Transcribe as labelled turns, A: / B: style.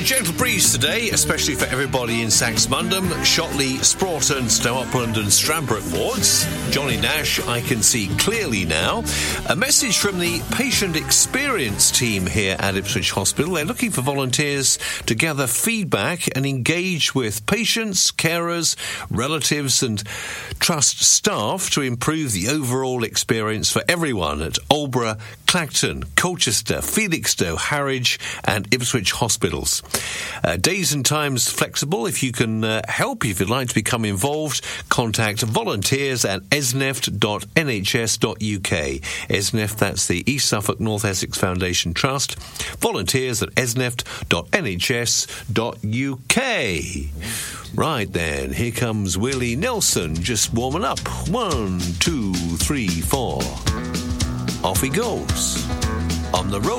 A: gentle breeze today, especially for everybody in Saxmundham, Shotley, Sproughton, Stow Upland and Stradbroke wards. Johnny Nash, I can see clearly now. A message from the patient experience team here at Ipswich Hospital. They're looking for volunteers to gather feedback and engage with patients, carers, relatives and trust staff to improve the overall experience for everyone at Aldeburgh, Clacton, Colchester, Felixstowe, Harwich and Ipswich hospitals. Days and times flexible. If you can help, if you'd like to become involved, contact volunteers at esneft.nhs.uk. ESNEFT, that's the East Suffolk North Essex Foundation Trust. Volunteers at esneft.nhs.uk. Right then, here comes Willie Nelson, just warming up. 1, 2, 3, 4. Off he goes. On the road.